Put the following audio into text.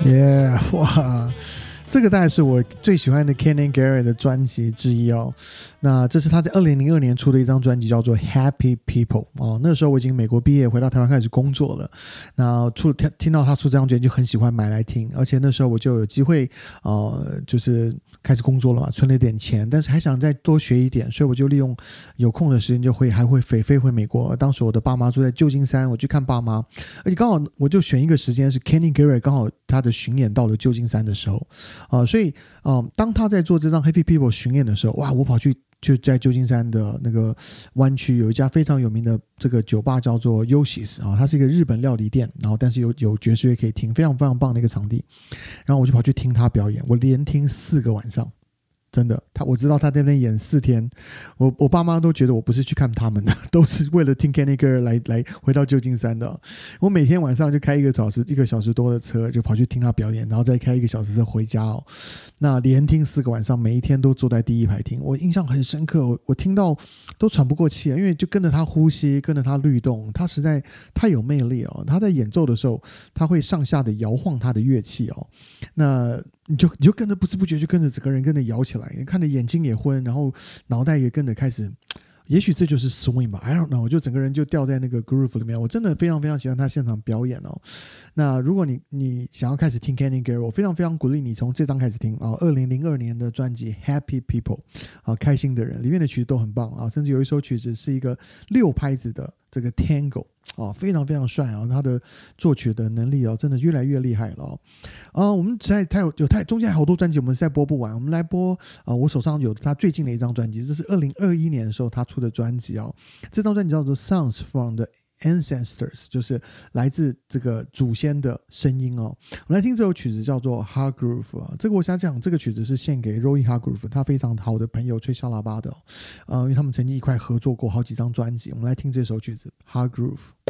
耶、哇！这个大概是我最喜欢的 Kenny Garrett 的专辑之一哦。那这是他在2002年出的一张专辑，叫做 Happy People 哦。那时候我已经美国毕业，回到台湾开始工作了。那听到他出这张专辑，就很喜欢买来听。而且那时候我就有机会，就是开始工作了嘛，存了一点钱，但是还想再多学一点，所以我就利用有空的时间还会飞回美国。当时我的爸妈住在旧金山，我去看爸妈，而且刚好我就选一个时间是 Kenny Garrett 刚好他的巡演到了旧金山的时候。所以当他在做这张 Happy People 巡演的时候，哇，我跑去就在旧金山的那个湾区有一家非常有名的这个酒吧叫做 Yoshi's 它是一个日本料理店，然后但是有爵士乐可以听，非常非常棒的一个场地。然后我就跑去听他表演，我连听4个晚上。真的，我知道他在那边演4天，我爸妈都觉得我不是去看他们的，都是为了听 Kenny Garrett 来回到旧金山的。我每天晚上就开1个小时多的车，就跑去听他表演，然后再开1个小时车回家哦。那连听4个晚上，每一天都坐在第一排听，我印象很深刻，我听到都喘不过气了，因为就跟着他呼吸，跟着他律动，他实在太有魅力哦。他在演奏的时候，他会上下的摇晃他的乐器哦，那你就跟着不知不觉就跟着整个人跟着摇起来，看着眼睛也昏，然后脑袋也跟着开始，也许这就是 swing 吧 I don't know， 我就整个人就掉在那个 groove 里面。我真的非常非常喜欢他现场表演哦。那如果你想要开始听 Kenny Garrett， 我非常非常鼓励你从这张开始听2002年的专辑 Happy People 开心的人，里面的曲子都很棒甚至有一首曲子是一个6拍子的这个 Tango非常非常帅他的作曲的能力真的越来越厉害了我们中间好多专辑我们实在播不完，我们来播我手上有他最近的一张专辑，这是2021年的时候他出的专辑这张专辑叫做 Sounds from the Ancestors， 就是来自这个祖先的声音我们来听这首曲子叫做 Hargrove 这个我想讲，这个曲子是献给 Roy Hargrove， 他非常好的朋友吹小喇叭的因为他们曾经一块合作过好几张专辑。我们来听这首曲子 Hargrove。